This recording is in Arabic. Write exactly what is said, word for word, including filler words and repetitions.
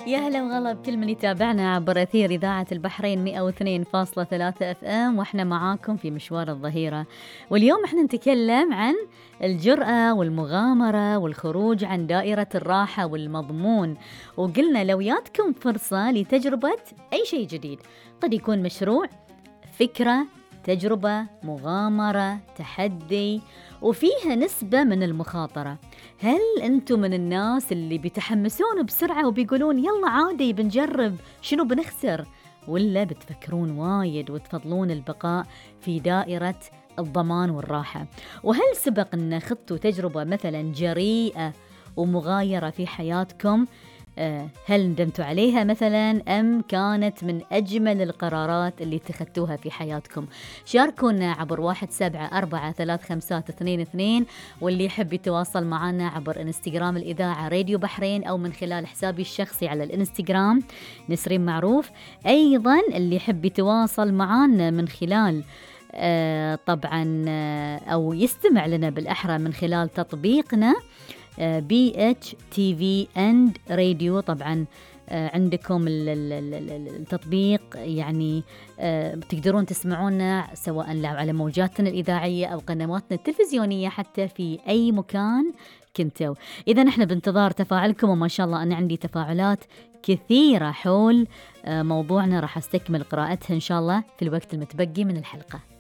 يا هلا وغلا بكل من يتابعنا عبر أثير إذاعة البحرين مئة واثنين فاصلة ثلاثة أف أم، وإحنا معاكم في مشوار الظهيرة. واليوم إحنا نتكلم عن الجرأة والمغامرة والخروج عن دائرة الراحة والمضمون. وقلنا لو ياتكم فرصة لتجربة أي شيء جديد، قد يكون مشروع، فكرة، تجربة، مغامرة، تحدي، وفيها نسبة من المخاطرة، هل أنتم من الناس اللي بيتحمسون بسرعة وبيقولون يلا عادي بنجرب شنو بنخسر، ولا بتفكرون وايد وتفضلون البقاء في دائرة الضمان والراحة؟ وهل سبق أن خضتوا تجربة مثلا جريئة ومغايرة في حياتكم؟ هل ندمتوا عليها مثلا أم كانت من أجمل القرارات اللي اتخذتوها في حياتكم؟ شاركونا عبر واحد سبعة أربعة ثلاث خمسات اثنين اثنين، واللي يحب يتواصل معنا عبر انستغرام الإذاعة راديو بحرين أو من خلال حسابي الشخصي على الانستغرام نسرين معروف. أيضا اللي يحب يتواصل معنا من خلال آه طبعا آه أو يستمع لنا بالأحرى من خلال تطبيقنا بي اتش تي في اند راديو. طبعا عندكم التطبيق، يعني تقدرون تسمعونا سواء على موجاتنا الإذاعية أو قنواتنا التلفزيونية حتى في أي مكان كنتوا. إذا نحن بانتظار تفاعلكم، وما شاء الله أنا عندي تفاعلات كثيرة حول موضوعنا، راح أستكمل قراءتها إن شاء الله في الوقت المتبقي من الحلقة.